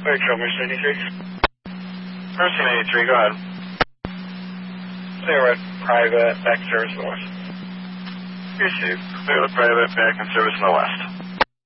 Wait, Mercy 83. Mercy 83, go ahead. Clear with private, back service in the west. Received. Clear with private, back and service in the west.